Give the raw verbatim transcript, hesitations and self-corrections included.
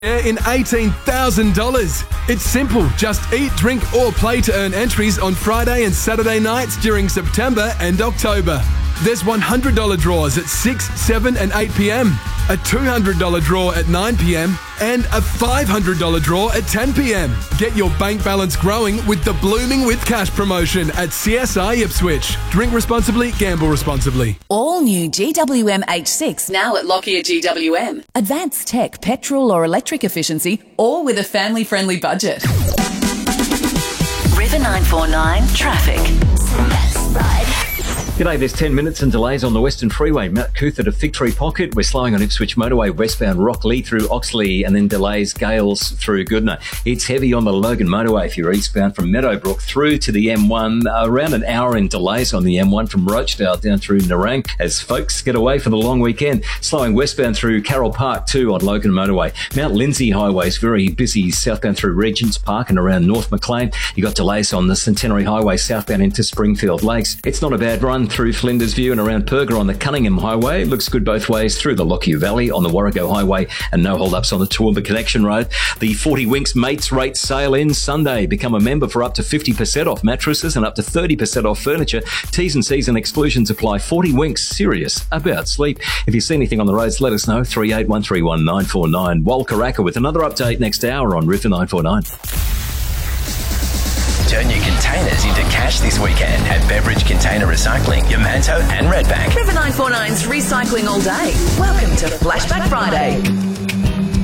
in eighteen thousand dollars. It's simple. Just eat, drink or play to earn entries on Friday and Saturday nights during September and October. There's one hundred dollars draws at six, seven and eight p.m, a two hundred dollars draw at nine p.m and a five hundred dollars draw at ten p.m. Get your bank balance growing with the Blooming with Cash promotion at C S I Ipswich. Drink responsibly, gamble responsibly. All new G W M H six now at Lockyer G W M. Advanced tech, petrol or electric efficiency, all with a family-friendly budget. River nine four nine traffic. G'day, there's ten minutes and delays on the Western Freeway, Mount Cootha to Fig Tree Pocket. We're slowing on Ipswich Motorway westbound Rockley through Oxley and then delays Gales through Goodna. It's heavy on the Logan Motorway if you're eastbound from Meadowbrook through to the M one. Around an hour in delays on the M one from Rochdale down through Nerang as folks get away for the long weekend. Slowing westbound through Carroll Park too on Logan Motorway. Mount Lindsay Highway is very busy southbound through Regents Park and around North Maclean. You got delays on the Centenary Highway southbound into Springfield Lakes. It's not a bad run through Flinders View and around Perga on the Cunningham Highway. Looks good both ways through the Lockyer Valley on the Warrego Highway and no hold-ups on the Toowoomba Connection Road. The forty Winks Mates Rate sale ends Sunday. Become a member for up to fifty percent off mattresses and up to thirty percent off furniture. T's and C's and exclusions apply. forty Winks, serious about sleep. If you see anything on the roads, let us know. three eight one three one nine four nine. Walkaraka with another update next hour on River nine four nine. Turn your containers into cash this weekend at Beveridge Container Recycling, Yamanto and Redbank. River nine four nine's recycling all day. Welcome to Flashback Friday.